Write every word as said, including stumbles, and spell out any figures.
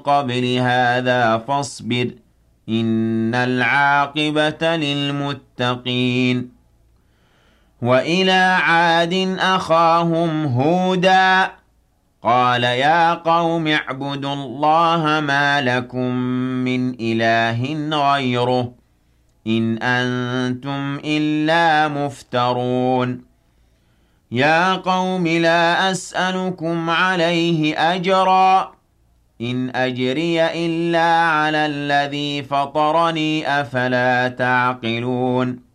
قبل هذا فاصبر إن العاقبة للمتقين وإلى عاد أخاهم هودا قال يا قوم اعبدوا الله ما لكم من إله غيره إن أنتم إلا مفترون يا قوم لا أسألكم عليه أجرا إن أجري إلا على الذي فطرني أفلا تعقلون